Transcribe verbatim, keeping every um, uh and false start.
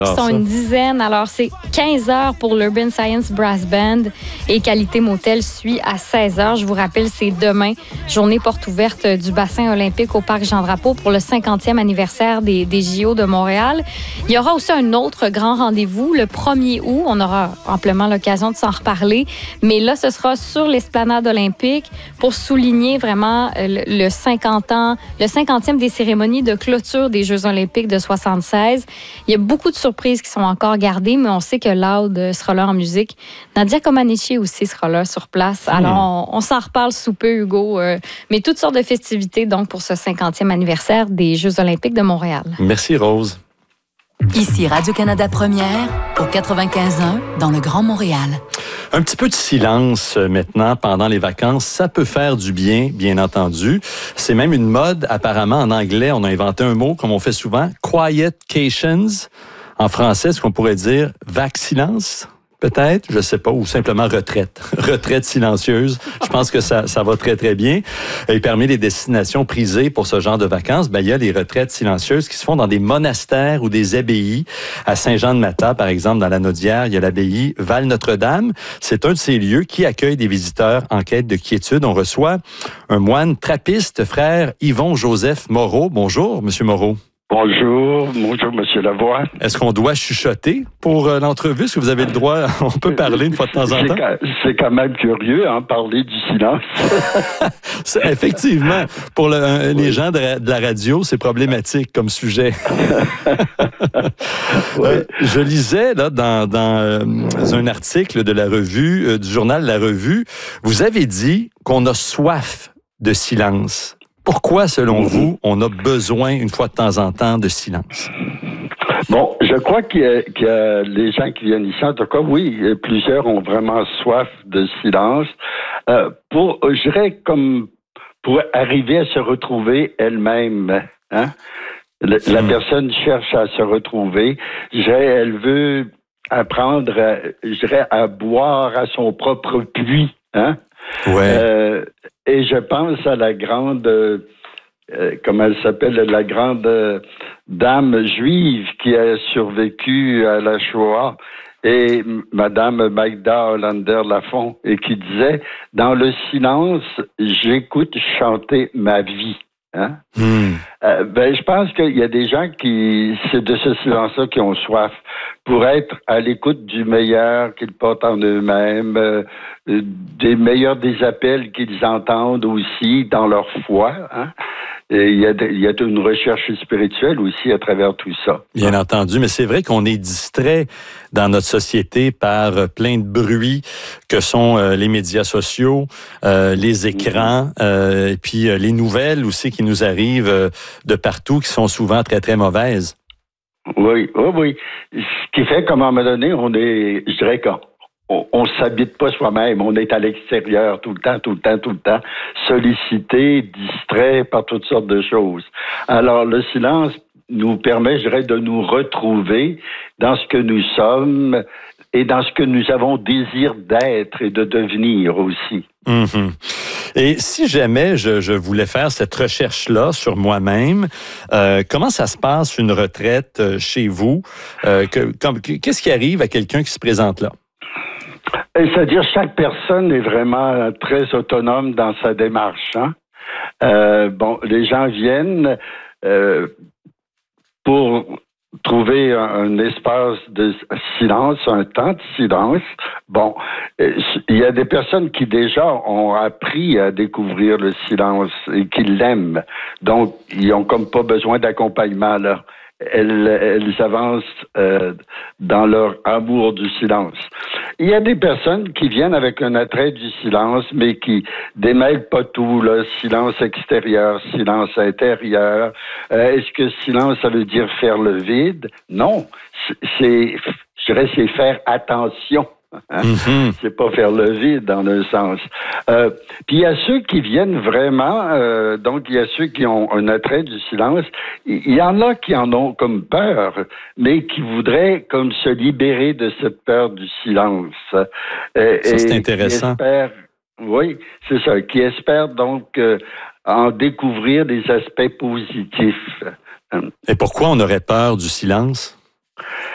Ils sont ça. une dizaine. Alors, c'est quinze heures pour l'Urban Science Brass Band et Qualité Motel suit à seize heures. Je vous rappelle, c'est demain, journée porte ouverte du bassin olympique au Parc Jean-Drapeau pour le cinquantième anniversaire des, des J O de Montréal. Il y aura aussi un autre grand rendez-vous le premier août. On aura amplement l'occasion de s'en reparler. Mais là, ce sera sur l'esplanade olympique pour souligner vraiment le, le cinquante ans, le cinquantième des cérémonies de clôture des Jeux olympiques de soixante-seize. Il y a beaucoup de surprises qui sont encore gardées, mais on sait que Loud sera là en musique. Nadia Comaneci aussi sera là sur place. Mmh. Alors, on, on s'en reparle sous peu, Hugo. Euh, mais toutes sortes de festivités, donc, pour ce cinquantième anniversaire des Jeux olympiques de Montréal. Merci, Rose. Ici Radio-Canada Première, au quatre-vingt-quinze un, dans le Grand Montréal. Un petit peu de silence maintenant pendant les vacances, ça peut faire du bien, bien entendu. C'est même une mode, apparemment, en anglais. On a inventé un mot, comme on fait souvent, quietcations. En français, est-ce qu'on pourrait dire vac-silence? Peut-être, je sais pas, ou simplement retraite. Retraite silencieuse. Je pense que ça, ça va très, très bien. Et parmi les destinations prisées pour ce genre de vacances, ben, il y a les retraites silencieuses qui se font dans des monastères ou des abbayes. À Saint-Jean-de-Mata, par exemple, dans la Naudière, il y a l'abbaye Val-Notre-Dame. C'est un de ces lieux qui accueille des visiteurs en quête de quiétude. On reçoit un moine trappiste, frère Yvon-Joseph Moreau. Bonjour, Monsieur Moreau. Bonjour, bonjour, Monsieur Lavoie. Est-ce qu'on doit chuchoter pour euh, l'entrevue? Est-ce que vous avez le droit? On peut parler une fois de temps en temps? C'est, c'est quand même curieux, hein, parler du silence. c'est, effectivement, pour le, les gens de, de la radio, c'est problématique comme sujet. Oui. euh, je lisais là dans, dans euh, un article de la revue, euh, du journal La Revue, vous avez dit qu'on a soif de silence. Pourquoi, selon vous, on a besoin, une fois de temps en temps, de silence? Bon, je crois qu'il y a, qu'il y a les gens qui viennent ici, en tout cas, oui, plusieurs ont vraiment soif de silence. Euh, pour, je dirais, comme pour arriver à se retrouver elle-même, hein? La, mmh. la personne cherche à se retrouver. Je dirais, elle veut apprendre, à, je dirais, à boire à son propre puits, hein? Ouais. Euh, et je pense à la grande, euh, comment elle s'appelle, la grande euh, dame juive qui a survécu à la Shoah, et Madame Magda Hollander-Lafont, et qui disait, dans le silence, j'écoute chanter ma vie. Hein? Mm. Euh, ben, je pense qu'il y a des gens qui, c'est de ce silence-là qui ont soif pour être à l'écoute du meilleur qu'ils portent en eux-mêmes, euh, des meilleurs des appels qu'ils entendent aussi dans leur foi. Hein? Et il y a, de, il y a une recherche spirituelle aussi à travers tout ça. Bien entendu, mais c'est vrai qu'on est distrait dans notre société par plein de bruits que sont euh, les médias sociaux, euh, les écrans, euh, et puis euh, les nouvelles aussi qui nous arrivent euh, de partout, qui sont souvent très, très mauvaises. Oui, oui, oui. Ce qui fait qu'à un moment donné, on est, je dirais qu'on on ne s'habite pas soi-même, on est à l'extérieur tout le temps, tout le temps, tout le temps, sollicité, distrait par toutes sortes de choses. Alors, le silence nous permet, je dirais, de nous retrouver dans ce que nous sommes et dans ce que nous avons désir d'être et de devenir aussi. Mm-hmm. Et si jamais je, je voulais faire cette recherche-là sur moi-même, euh, comment ça se passe une retraite chez vous? Euh, que, comme, qu'est-ce qui arrive à quelqu'un qui se présente là? C'est-à-dire chaque personne est vraiment très autonome dans sa démarche. Hein? Euh, bon, les gens viennent euh, pour trouver un, un espace de silence, un temps de silence. Bon, il y a des personnes qui déjà ont appris à découvrir le silence et qui l'aiment. Donc, ils n'ont comme pas besoin d'accompagnement là. Elles, elles avancent euh, dans leur amour du silence. Il y a des personnes qui viennent avec un attrait du silence, mais qui démêlent pas tout, là. Silence extérieur, silence intérieur. Euh, est-ce que silence, ça veut dire faire le vide? Non. C'est, je dirais, c'est faire attention. Hein? Mm-hmm. C'est pas faire le vide dans un sens. Euh, puis il y a ceux qui viennent vraiment, euh, donc il y a ceux qui ont un attrait du silence. Il y en a qui en ont comme peur, mais qui voudraient comme se libérer de cette peur du silence. Euh, ça, c'est intéressant. Qui espèrent, oui, c'est ça, qui espèrent donc euh, en découvrir des aspects positifs. Et pourquoi on aurait peur du silence?